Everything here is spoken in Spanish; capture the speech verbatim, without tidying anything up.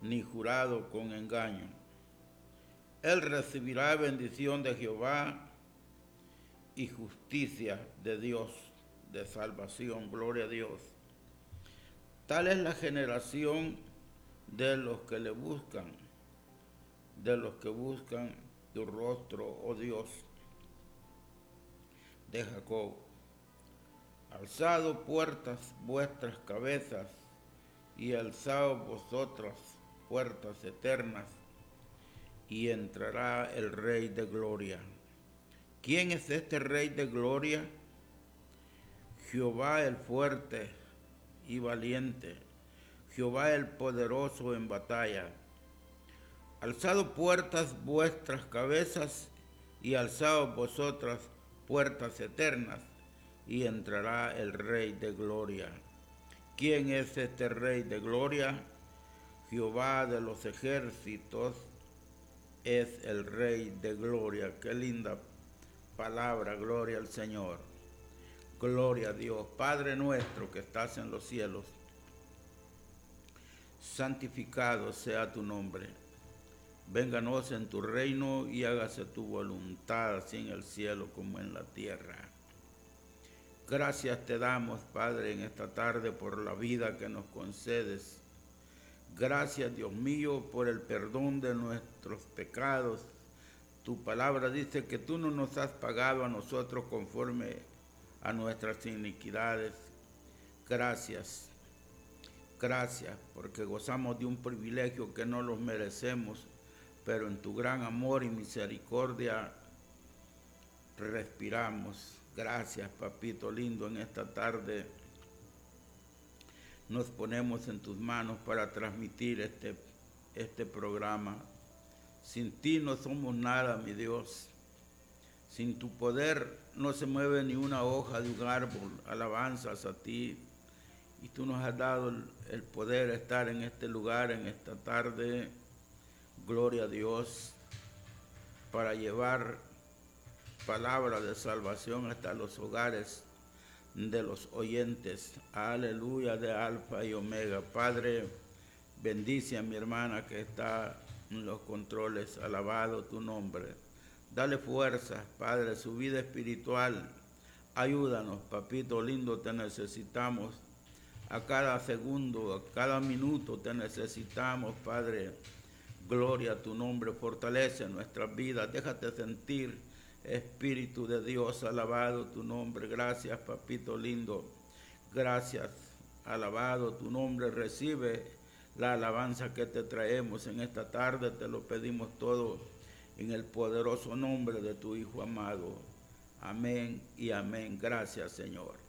ni jurado con engaño. Él recibirá bendición de Jehová y justicia de Dios, de salvación. Gloria a Dios. Tal es la generación de los que le buscan, de los que buscan tu rostro, oh Dios de Jacob. Alzado puertas vuestras cabezas, y alzaos vosotras puertas eternas, y entrará el Rey de Gloria. ¿Quién es este Rey de Gloria? Jehová el fuerte y valiente, Jehová el poderoso en batalla. Alzado puertas vuestras cabezas, y alzaos vosotras puertas eternas, y entrará el Rey de Gloria. ¿Quién es este Rey de Gloria? Jehová de los ejércitos es el Rey de Gloria. Qué linda palabra, gloria al Señor. Gloria a Dios. Padre nuestro que estás en los cielos, santificado sea tu nombre. Vénganos en tu reino y hágase tu voluntad, así en el cielo como en la tierra. Gracias te damos, Padre, en esta tarde por la vida que nos concedes. Gracias, Dios mío, por el perdón de nuestros pecados. Tu palabra dice que tú no nos has pagado a nosotros conforme a nuestras iniquidades. Gracias, gracias, porque gozamos de un privilegio que no los merecemos, pero en tu gran amor y misericordia respiramos. Gracias, papito lindo, en esta tarde nos ponemos en tus manos para transmitir este, este programa. Sin ti no somos nada, mi Dios. Sin tu poder no se mueve ni una hoja de un árbol. Alabanzas a ti. Y tú nos has dado el, el poder estar en este lugar, en esta tarde. Gloria a Dios, para llevar palabra de salvación hasta los hogares de los oyentes. Aleluya, de Alfa y Omega. Padre, bendice a mi hermana que está en los controles. Alabado tu nombre. Dale fuerzas, Padre, su vida espiritual. Ayúdanos, papito lindo, te necesitamos. A cada segundo, a cada minuto te necesitamos, Padre. Gloria a tu nombre, fortalece nuestras vidas. Déjate sentir, Espíritu de Dios, alabado tu nombre. Gracias, papito lindo. Gracias, alabado tu nombre. Recibe la alabanza que te traemos en esta tarde. Te lo pedimos todo en el poderoso nombre de tu Hijo amado. Amén y amén. Gracias, Señor.